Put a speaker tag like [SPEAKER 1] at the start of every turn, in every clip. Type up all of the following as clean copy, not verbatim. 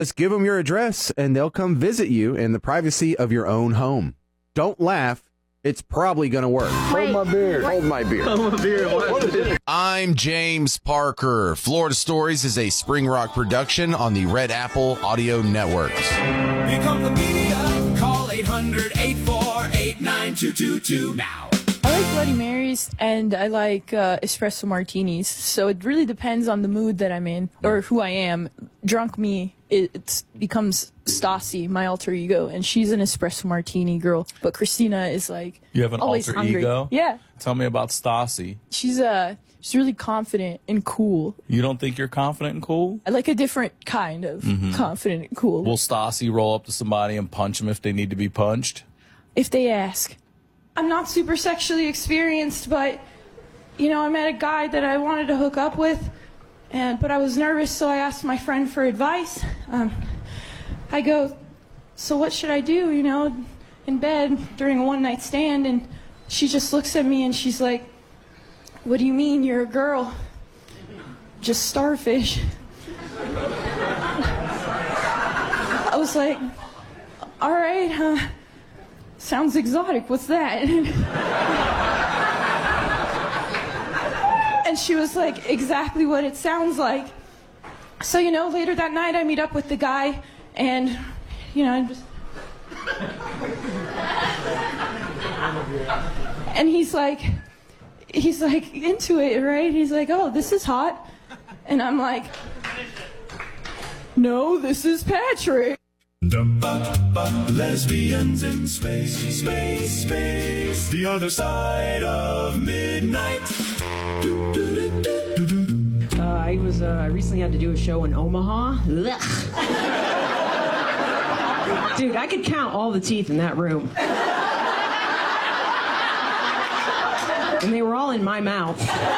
[SPEAKER 1] Just give them your address, and they'll come visit you in the privacy of your own home. Don't laugh. It's probably going to work.
[SPEAKER 2] Hold my beer. Hold my beer.
[SPEAKER 3] Hold my beer. What is it?
[SPEAKER 4] I'm James Parker. Florida Stories is a Spring Rock production on the Red Apple Audio Networks.
[SPEAKER 5] Become the media. Call 800-848-9222 now.
[SPEAKER 6] I like Bloody Marys and I like espresso martinis. So it really depends on the mood that I'm in or who I am. Drunk me, it becomes Stassi, my alter ego, and she's an espresso martini girl. But Christina is like
[SPEAKER 3] You have an
[SPEAKER 6] always
[SPEAKER 3] alter
[SPEAKER 6] hungry.
[SPEAKER 3] ego?
[SPEAKER 6] Yeah.
[SPEAKER 3] Tell me about Stassi.
[SPEAKER 6] She's really confident and cool.
[SPEAKER 3] You don't think you're confident and cool?
[SPEAKER 6] I like a different kind of confident and cool.
[SPEAKER 3] Will Stassi roll up to somebody and punch them if they need to be punched?
[SPEAKER 6] If they ask. I'm not super sexually experienced, but, I met a guy that I wanted to hook up with, but I was nervous, so I asked my friend for advice. I go, so what should I do, in bed during a one-night stand? And she just looks at me and she's like, what do you mean, you're a girl? Just starfish. I was like, all right, sounds exotic. What's that? And she was like, exactly what it sounds like. So, later that night I meet up with the guy and, I'm just... And he's like into it, right? He's like, oh, this is hot. And I'm like, no, this is Patrick.
[SPEAKER 5] Lesbians in space, space, space. The other side of midnight.
[SPEAKER 7] I recently had to do a show in Omaha. Dude, I could count all the teeth in that room. And they were all in my mouth.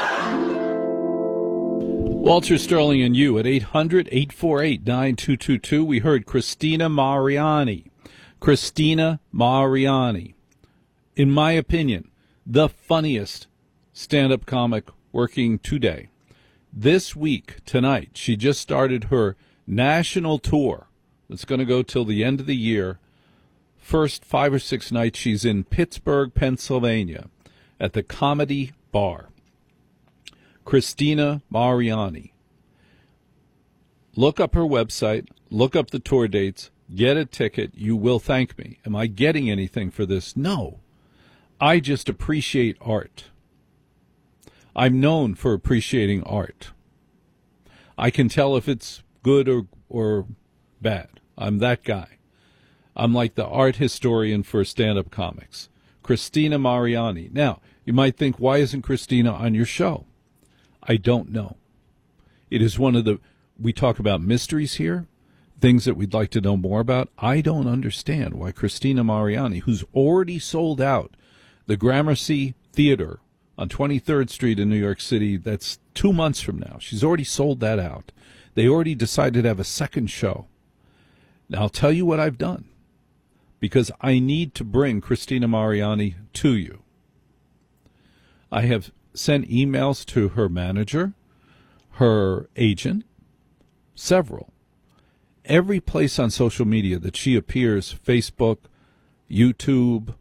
[SPEAKER 8] Walter Sterling and you at 800-848-9222. We heard Christina Mariani. Christina Mariani. In my opinion, the funniest stand-up comic working today. This week, tonight, she just started her national tour. It's going to go till the end of the year. First 5 or 6 nights, she's in Pittsburgh, Pennsylvania, at the Comedy Bar. Christina Mariani. Look up her website, look up the tour dates, get a ticket. You will thank me. Am I getting anything for this? No. I just appreciate art. I'm known for appreciating art. I can tell if it's good or bad. I'm that guy. I'm like the art historian for stand-up comics. Christina Mariani. Now, you might think, why isn't Christina on your show? I don't know. It is one of we talk about mysteries here, things that we'd like to know more about. I don't understand why Christina Mariani, who's already sold out the Gramercy Theater on 23rd Street in New York City, that's 2 months from now. She's already sold that out. They already decided to have a second show. Now, I'll tell you what I've done, because I need to bring Christina Mariani to you. I have sent emails to her manager, her agent, several. Every place on social media that she appears, Facebook, YouTube,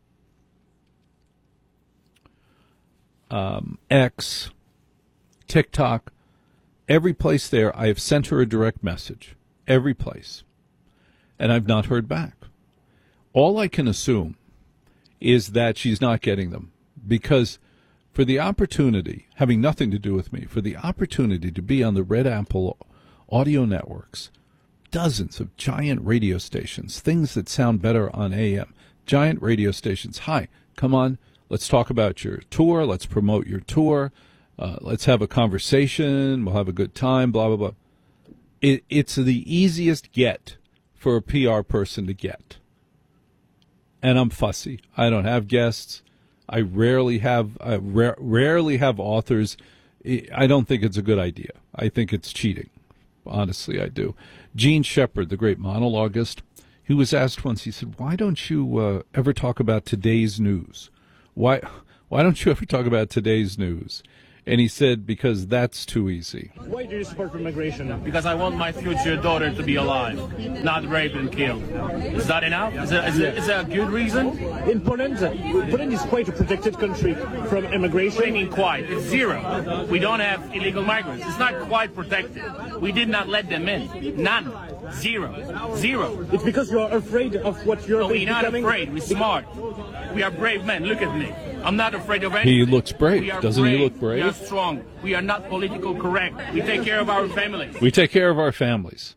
[SPEAKER 8] X, TikTok, every place there, I have sent her a direct message. Every place. And I've not heard back. All I can assume is that she's not getting them, because for the opportunity, having nothing to do with me, for the opportunity to be on the Red Apple Audio Networks, dozens of giant radio stations, things that sound better on AM, giant radio stations. Hi, come on, let's talk about your tour, let's promote your tour, let's have a conversation, we'll have a good time, blah, blah, blah. It's the easiest get for a PR person to get. And I'm fussy. I don't have guests. I rarely have authors. I don't think it's a good idea. I think it's cheating. Honestly, I do. Gene Shepard, the great monologuist, he was asked once, he said, why don't you ever talk about today's news? Why don't you ever talk about today's news? And he said, because that's too easy.
[SPEAKER 9] Why do you support immigration?
[SPEAKER 10] Because I want my future daughter to be alive, not raped and killed. Is that enough? Is that a good reason?
[SPEAKER 9] In Poland is quite a protected country from immigration.
[SPEAKER 10] What do you mean quite? It's zero. We don't have illegal migrants. It's not quite protected. We did not let them in. None. Zero.
[SPEAKER 9] It's because you are afraid of what you're
[SPEAKER 10] becoming. No, we're not afraid. We're smart. We are brave men. Look at me. I'm not afraid of anything.
[SPEAKER 8] He looks brave. Doesn't he look brave?
[SPEAKER 10] We are strong. We are not politically correct. We take care of our families.
[SPEAKER 8] We take care of our families.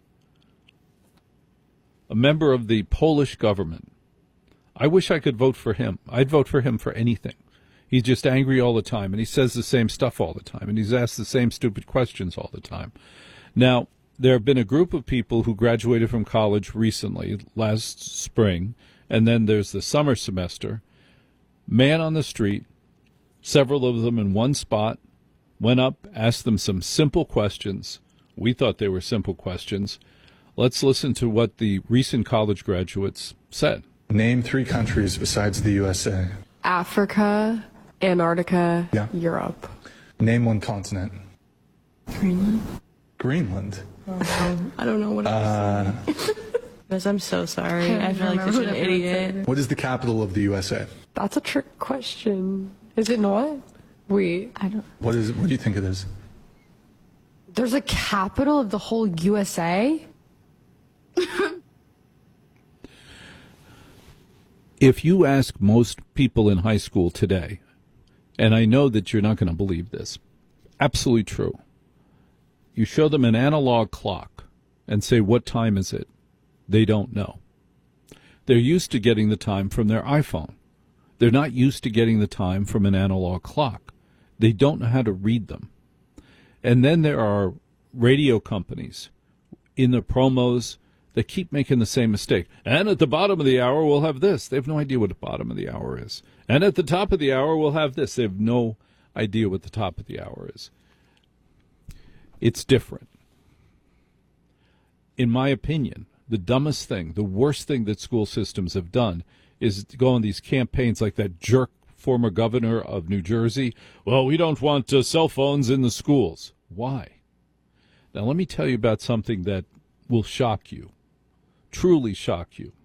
[SPEAKER 8] A member of the Polish government. I wish I could vote for him. I'd vote for him for anything. He's just angry all the time, and he says the same stuff all the time, and he's asked the same stupid questions all the time. Now, there have been a group of people who graduated from college recently, last spring, and then there's the summer semester. Man on the street, several of them in one spot, went up, asked them some simple questions. We thought they were simple questions. Let's listen to what the recent college graduates said.
[SPEAKER 11] Name 3 countries besides the USA.
[SPEAKER 12] Africa, Antarctica, Europe.
[SPEAKER 11] Name 1 continent. Greenland.
[SPEAKER 12] I don't know what
[SPEAKER 13] I'm so sorry. I feel like such an idiot.
[SPEAKER 11] What is the capital of the USA?
[SPEAKER 12] That's a trick question. Is it not? Wait, I don't.
[SPEAKER 11] What do you think it is?
[SPEAKER 12] There's a capital of the whole USA?
[SPEAKER 8] If you ask most people in high school today, and I know that you're not going to believe this, absolutely true. You show them an analog clock and say, what time is it? They don't know. They're used to getting the time from their iPhone. They're not used to getting the time from an analog clock. They don't know how to read them. And then there are radio companies in the promos that keep making the same mistake. And at the bottom of the hour, we'll have this. They have no idea what the bottom of the hour is. And at the top of the hour, we'll have this. They have no idea what the top of the hour is. It's different. In my opinion, the dumbest thing, the worst thing that school systems have done is to go on these campaigns like that jerk former governor of New Jersey. Well, we don't want cell phones in the schools. Why? Now, let me tell you about something that will shock you, truly shock you.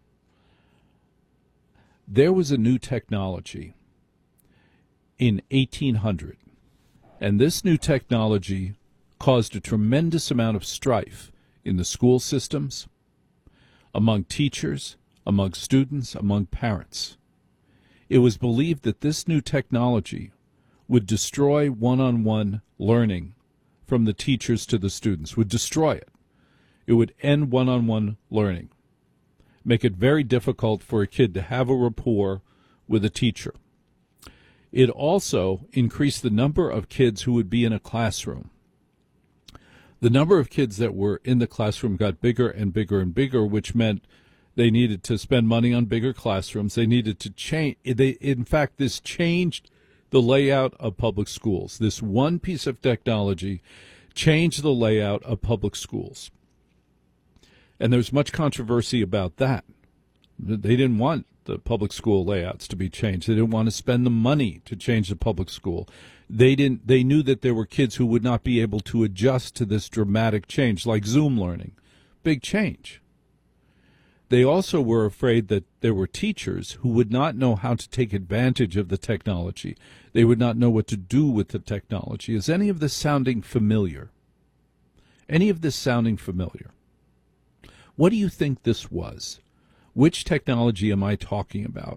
[SPEAKER 8] There was a new technology in 1800, and this new technology caused a tremendous amount of strife in the school systems, among teachers, among students, among parents. It was believed that this new technology would destroy one-on-one learning from the teachers to the students, would destroy it. It would end one-on-one learning, make it very difficult for a kid to have a rapport with a teacher. It also increased the number of kids who would be in a classroom. The number of kids that were in the classroom got bigger and bigger and bigger, which meant they needed to spend money on bigger classrooms. They needed to change. In fact, this changed the layout of public schools. This one piece of technology changed the layout of public schools. And there's much controversy about that. They didn't want the public school layouts to be changed. They didn't want to spend the money to change the public school. They knew that there were kids who would not be able to adjust to this dramatic change, like Zoom learning. Big change. They also were afraid that there were teachers who would not know how to take advantage of the technology. They would not know what to do with the technology. Is any of this sounding familiar? Any of this sounding familiar? What do you think this was? Which technology am I talking about?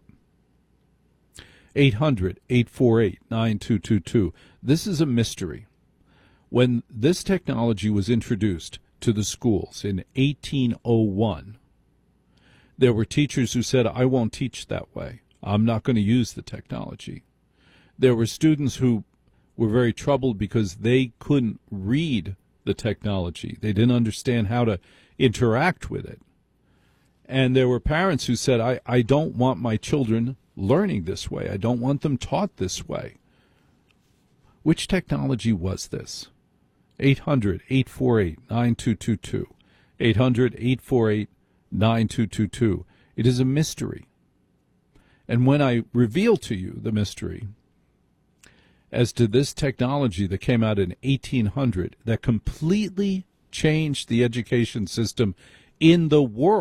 [SPEAKER 8] 800-848-9222. This is a mystery. When this technology was introduced to the schools in 1801, there were teachers who said, I won't teach that way. I'm not going to use the technology. There were students who were very troubled because they couldn't read the technology. They didn't understand how to interact with it. And there were parents who said, I don't want my children learning this way. I don't want them taught this way. Which technology was this? 800-848-9222. 800-848-9222. It is a mystery. And when I reveal to you the mystery, as to this technology that came out in 1800 that completely changed the education system in the world.